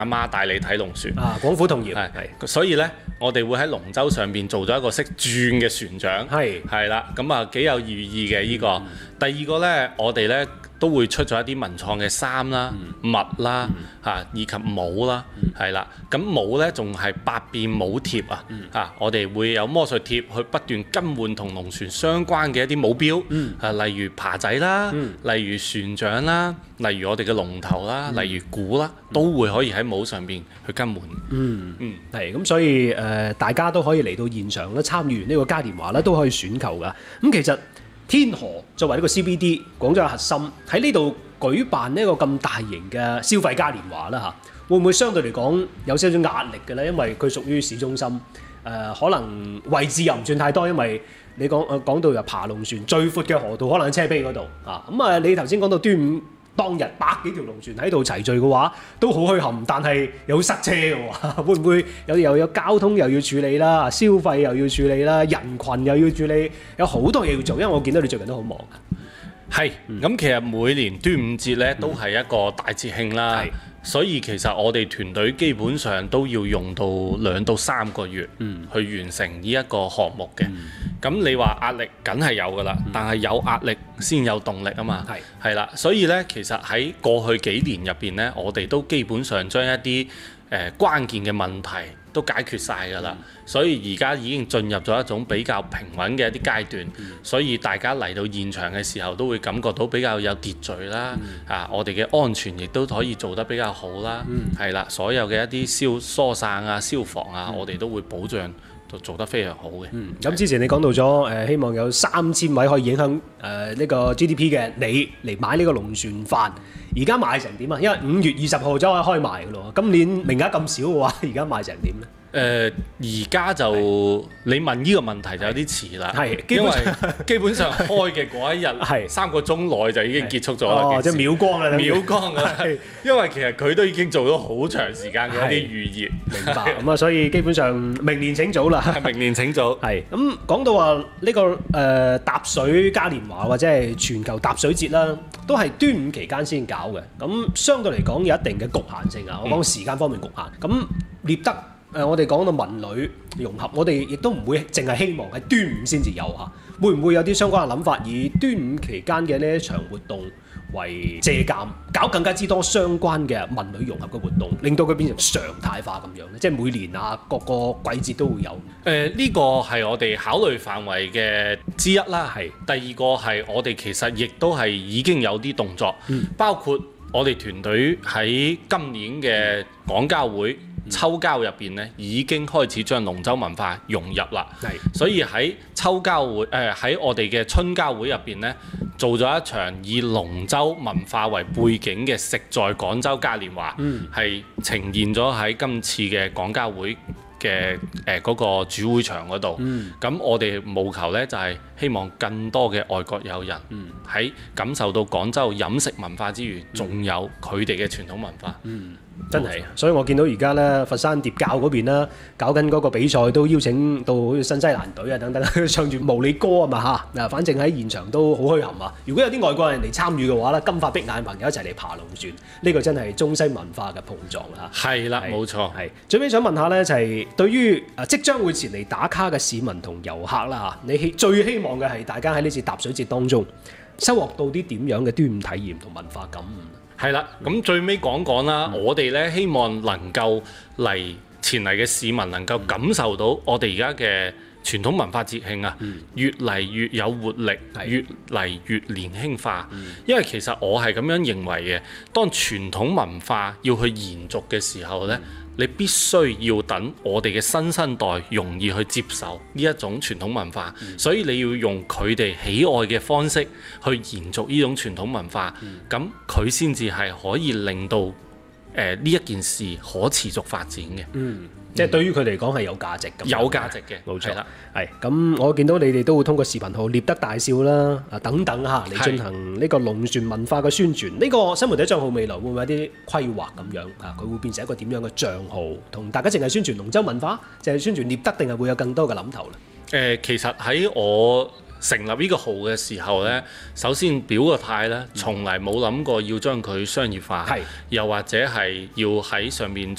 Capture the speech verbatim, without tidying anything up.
阿媽帶你睇龍船啊，廣府同業係，所以呢，我哋會喺龍舟上邊做咗一個識轉嘅船長， 係係啦，咁啊幾有寓意嘅呢、這個。嗯、第二個呢，我哋呢都會出咗一啲文創嘅衫啦、嗯、襪啦嚇、嗯，以及帽啦，係啦、嗯。咁帽呢仲係百變帽貼啊嚇、嗯，我哋會有魔術貼去不斷更換同龍船相關嘅一啲帽標，嗯、啊例如爬仔啦，嗯、例如船長啦，例如我哋嘅龍頭啦，嗯、例如鼓啦，都會可以喺帽上邊去更換。嗯嗯，係咁，所以誒、呃、大家都可以嚟到現場咧，參與完呢個嘉年華咧，都可以選購噶。咁其實天河作為呢個 C B D 廣州嘅核心，喺呢度舉辦呢個咁大型嘅消費嘉年華啦嚇，會唔會相對嚟講有些少壓力嘅咧？因為佢屬於市中心，誒、呃、可能位置又唔算太多，因為你講誒講到又爬龍船最闊嘅河道可能喺車陂嗰度啊。咁啊，你頭先講到端午當日百幾條龍船喺度齊聚嘅話，都好墟冚，但係有塞車嘅喎，會唔會有又有交通又要處理啦，消費又要處理啦，人群又要處理，有好多嘢要做，因為我見到你最近都好忙。 係，咁、嗯、其實每年端午節咧都係一個大節慶啦，嗯、所以其實我哋團隊基本上都要用到兩到三個月去完成呢一個項目嘅。咁、嗯、你話壓力梗係有㗎啦，嗯、但係有壓力先有動力啊嘛。係係啦，所以咧其實喺過去幾年入邊咧，我哋都基本上將一啲誒、呃、關鍵嘅問題都解決晒㗎啦，嗯、所以而家已經進入咗一種比較平穩嘅一啲階段，嗯、所以大家嚟到現場嘅時候都會感覺到比較有秩序啦，嗯、啊，我哋嘅安全亦都可以做得比較好啦，係啦、嗯，所有嘅一啲消疏散啊、消防啊，嗯、我哋都會保障都做得非常好嘅。咁、 嗯、之前你講到咗誒、呃，希望有三千位可以影響誒呢、呃這個 G D P 嘅你嚟買呢個龍船飯，而家賣成點啊？因為五月二十號就可以開賣㗎咯，今年名額咁少嘅話，而家賣成點咧？ 誒而家就的你問呢個問題就有啲遲啦，因為基本上開嘅嗰一日係三個鐘內就已經結束咗啦， 哦，即係秒光啦， 秒光啦，因為其實佢都已經做咗好長時間嘅一啲預熱， 明白咁啊，所以基本上明年請早啦， 明年請早。係咁講到話呢、這個誒、呃、踏水嘉年華或者係全球踏水節啦，都係端午期間先搞嘅，咁相對嚟講有一定嘅局限性啊，我講時間方面局限，咁獵德。誒、呃，我哋講到文旅融合，我哋亦都唔會淨係希望喺端午先至有嚇，會唔會有啲相關嘅諗法，以端午期間嘅呢一場活動為借鑑，搞更加之多相關嘅文旅融合嘅活動，令到佢變成常態化咁樣咧？即係每年啊，各個季節都會有。誒、 呃，呢、這個係我哋考慮範圍嘅之一啦。係。第二個係我哋其實亦都係已經有啲動作，嗯、包括我哋團隊喺今年嘅廣交會。秋交入邊咧已經開始將龍舟文化融入啦，係，所以喺秋交會誒喺、呃、我哋嘅春交會入邊咧，做咗一場以龍舟文化為背景嘅食在廣州嘉年華，係、嗯、呈現咗喺今次嘅廣交會嘅誒嗰個主會場嗰度。咁、嗯、我哋務求咧就係、是、希望更多嘅外國友人喺、嗯、感受到廣州飲食文化之餘，仲、嗯、有佢哋嘅傳統文化。嗯真係，所以我見到而家咧佛山疊教嗰邊啦，搞緊嗰個比賽，都邀請到好似新西蘭隊啊等等，唱住毛里歌啊嘛嚇，嗱，反正喺現場都好墟冚啊！如果有啲外國人嚟參與嘅話咧，金髮碧眼朋友一齊嚟爬龍船，呢、這個真係中西文化嘅碰撞啊！ 係啦，冇錯。係最尾想問下咧，就係、是、對於啊即將會前嚟打卡嘅市民同遊客啦嚇，你希最希望嘅係大家喺呢次踏水節當中收穫到啲點樣嘅端午體驗同文化感悟？ 係啦，咁最尾講講啦，嗯、我哋咧希望能夠嚟前嚟嘅市民能夠感受到我哋而家嘅傳統文化節慶啊，嗯、越嚟越有活力，的越嚟越年輕化。嗯、因為其實我係咁樣認為嘅，當傳統文化要去延續嘅時候咧。嗯你必須要等我哋嘅新生代容易去接受呢一種傳統文化，嗯、所以你要用佢哋喜愛嘅方式去延續呢種傳統文化，咁佢先至係可以令到誒呢、呃、一件事可持續發展嘅。嗯即係對於佢嚟講係有價值咁，有價值嘅，冇錯啦。係咁，我見到你哋都會通過視頻號獵德大笑啦，啊等等嚇嚟進行呢個龍船文化嘅宣傳。呢、呢個新媒體帳號未來會唔會有啲規劃咁樣啊？佢會變成一個點樣嘅帳號？同大家淨係宣傳龍舟文化，淨係宣傳獵德，定係會有更多嘅諗頭咧？誒、呃，其實喺我成立呢個號嘅時候呢，首先表個態呢，從嚟冇諗過要將佢商業化，係又或者係要喺上面